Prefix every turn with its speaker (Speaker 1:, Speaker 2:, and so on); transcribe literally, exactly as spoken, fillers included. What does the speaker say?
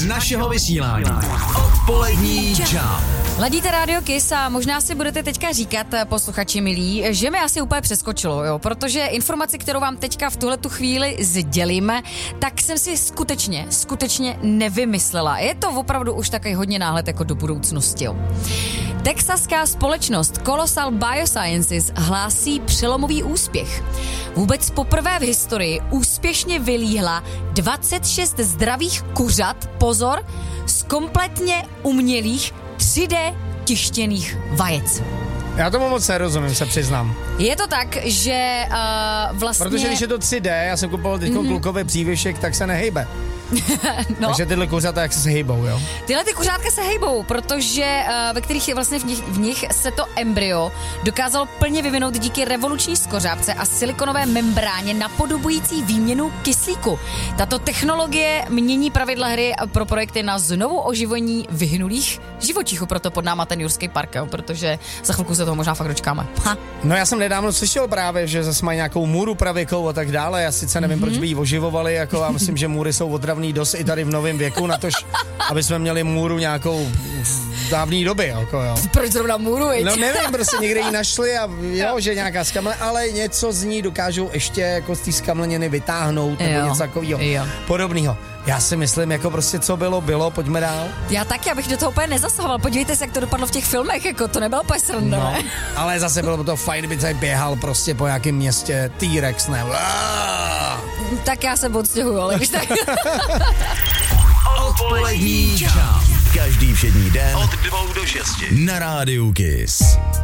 Speaker 1: z našeho vysílání. Odpolední čau.
Speaker 2: Ladíte Radio Kiss a možná si budete teďka říkat, posluchači milí, že mi asi úplně přeskočilo, jo, protože informaci, kterou vám teďka v tuhletu chvíli sdělíme, tak jsem si skutečně, skutečně nevymyslela. Je to opravdu už takový hodně náhled jako do budoucnosti, jo. Texaská společnost Colossal Biosciences hlásí přelomový úspěch. Vůbec poprvé v historii úspěšně vylíhla dvacet šest zdravých kuřat, pozor, z kompletně umělých tři dé tištěných vajec.
Speaker 3: Já tomu moc nerozumím, se přiznám.
Speaker 2: Je to tak, že uh, vlastně...
Speaker 3: Protože když je to tři dé, já jsem kupoval teď mm-hmm. klukový přívěšek, tak se nehejbe. No. Takže tyhle kuřata, jak se hejbou, jo?
Speaker 2: Tyhle ty kuřátka se hejbou, protože uh, ve kterých je vlastně v nich, v nich se to embryo dokázalo plně vyvinout díky revoluční skořápce a silikonové membráně napodobující výměnu kyslíku. Tato technologie mění pravidla hry pro projekty na znovu oživení vyhnulých živočichů, proto pod náma ten Jurský park, jo? Protože za chvilku se toho možná fakt dočkáme. Ha.
Speaker 3: No já jsem nedávno slyšel právě, že zase mají nějakou můru pravěkou a tak dále. Já sice nevím, mm-hmm. proč by ji oživovali, jako já myslím, že můry jsou otravný dost i tady v novém věku, na tož, aby jsme měli můru nějakou v dávný doby, jako jo.
Speaker 2: Proč zrovna můru, viď?
Speaker 3: No nevím, prostě někde ji našli a jo, že nějaká skamle, ale něco z ní dokážou ještě jako z té skamleniny vytáhnout nebo
Speaker 2: jo.
Speaker 3: něco takového
Speaker 2: Jo.
Speaker 3: podobného. Já si myslím, jako prostě co bylo, bylo, pojďme dál.
Speaker 2: Já taky, abych do toho úplně nezasahoval. Podívejte se, jak to dopadlo v těch filmech, jako to nebylo úplně sranda,
Speaker 3: No,
Speaker 2: ne?
Speaker 3: ale zase bylo to fajn, kdyby tady běhal prostě po nějakém městě T-Rex, ne?
Speaker 2: Tak já se odstěhuju, ale víš tak.
Speaker 1: Odpolední čau. Každý všední den od dvou do šesti na Rádiu Kiss.